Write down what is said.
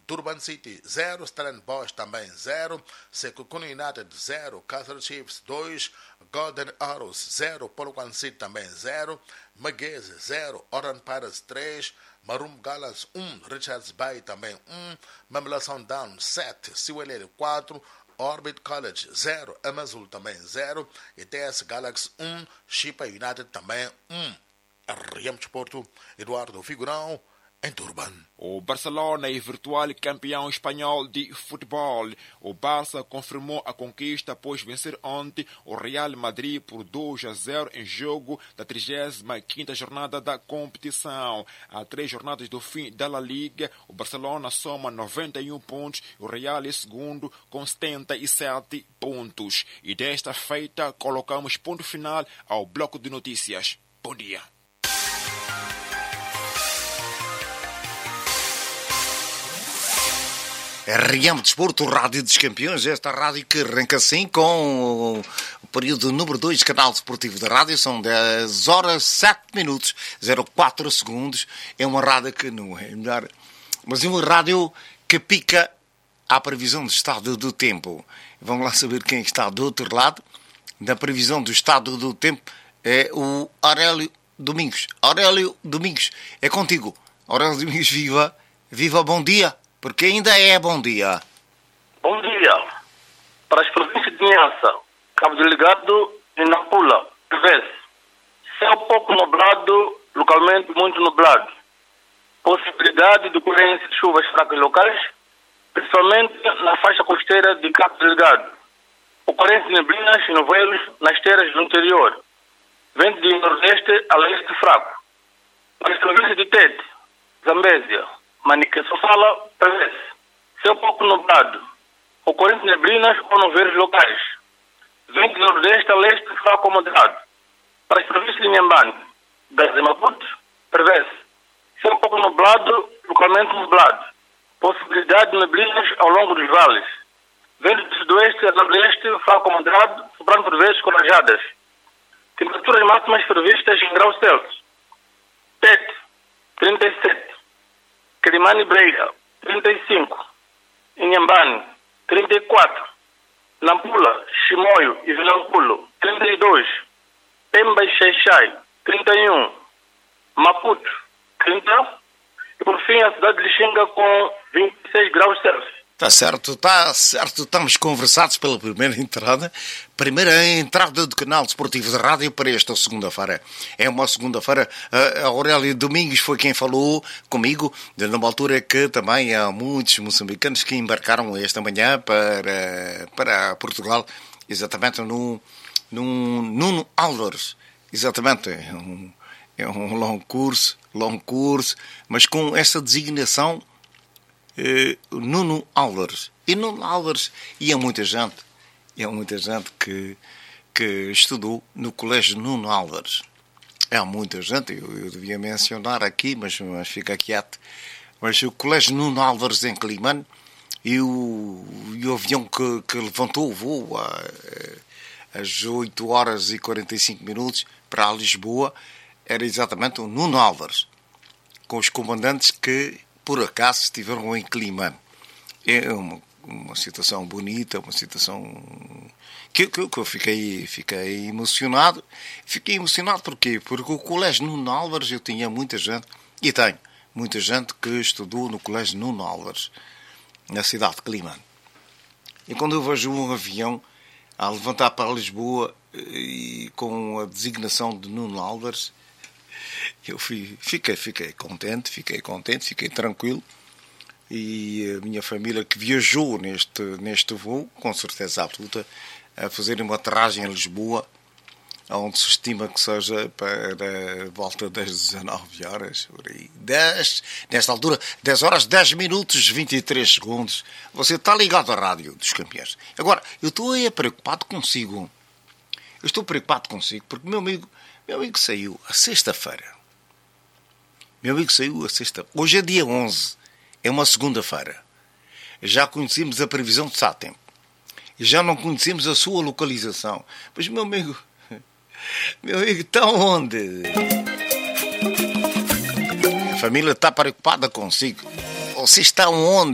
Durban City 0, Stellenbosch também 0, Sekukuni United 0, Kaizer Chiefs 2, Golden Arrows 0, Polokwane City também 0, Magese 0, Orange Pirates 3, Maroon Gallants 1, Richards Bay também 1, Mamelodi Sundowns 7, Siwelele 4, Orbit College 0, Amazul também 0, ETS Galaxy 1, Chipa United também 1. RM Desporto, Eduardo Figurão, em Durban. O Barcelona é virtual campeão espanhol de futebol. O Barça confirmou a conquista após vencer ontem o Real Madrid por 2-0 em jogo da 35ª jornada da competição. Há 3 jornadas do fim da La Liga, o Barcelona soma 91 pontos e o Real é segundo com 77 pontos. E desta feita colocamos ponto final ao bloco de notícias. Bom dia. RM Desporto, Rádio dos Campeões, esta rádio que arranca assim com o período número 2 do canal desportivo da rádio, são 10 horas 7 minutos 04 segundos, é uma rádio que não é melhor, mas é uma rádio que pica à previsão do estado do tempo. Vamos lá saber quem está do outro lado da previsão do estado do tempo, é o Aurélio Domingos. Aurélio Domingos, é contigo. Aurélio Domingos, viva, bom dia. Porque ainda é bom dia. Bom dia. Para as províncias de Niassa, Cabo Delgado e Nampula, prevê-se céu pouco nublado, localmente muito nublado. Possibilidade de ocorrência de chuvas fracas locais, principalmente na faixa costeira de Cabo Delgado. Ocorrência de neblinas e nevoeiros nas terras do interior. Vento de nordeste a leste fraco. Para as províncias de Tete, Zambésia, Manica Sofala, prevê-se céu pouco nublado, ocorrência de neblinas ou nevoeiros locais. Vento de nordeste a leste fraco ou moderado. Para as províncias de Inhambane, Gaza e Maputo, prevê-se céu pouco nublado, localmente nublado. Possibilidade de neblinas ao longo dos vales. Vento do sudoeste a nordeste fraco ou moderado, soprando por vezes com rajadas. Temperaturas máximas previstas em graus Celsius. Tete, 37. Quilimane Breira, 35. Inhambane, 34. Nampula, Chimoio e Vilanculo, 32. Pemba e Xai-Xai, 31. Maputo, 30. E por fim a cidade de Lixinga com 26 graus Celsius. Está certo. Estamos conversados pela primeira entrada do canal desportivo de rádio para esta segunda-feira. É uma segunda-feira. A Aurélio Domingos foi quem falou comigo, numa altura que também há muitos moçambicanos que embarcaram esta manhã para Portugal, exatamente no Nuno Álvares. Exatamente. É um longo curso, mas com essa designação Nuno Álvares. E Nuno Álvares, e há muita gente que estudou no Colégio Nuno Álvares. Há muita gente, eu devia mencionar aqui, mas fica quieto. Mas o Colégio Nuno Álvares em Quilimane e o avião que levantou o voo às 8 horas e 45 minutos para Lisboa era exatamente o Nuno Álvares, com os comandantes que por acaso estiveram em Quilimane. É uma situação bonita, uma situação que eu fiquei emocionado. Fiquei emocionado porquê? Porque o Colégio Nuno Álvares, eu tinha muita gente, e tenho muita gente que estudou no Colégio Nuno Álvares, na cidade de Quilimane. E quando eu vejo um avião a levantar para Lisboa e com a designação de Nuno Álvares, eu fiquei contente, fiquei tranquilo. E a minha família que viajou neste voo, com certeza absoluta, a fazer uma aterragem em Lisboa, onde se estima que seja para volta das 19 horas, por aí. Nesta altura, 10 horas, 10 minutos, 23 segundos. Você está ligado à Rádio dos Campeões. Agora, eu estou preocupado consigo. Porque meu amigo saiu a sexta-feira. Hoje é dia 11. É uma segunda-feira. Já conhecemos a previsão de Sátempo. Já não conhecemos a sua localização. Mas, meu amigo está onde? A família está preocupada consigo. Você está onde?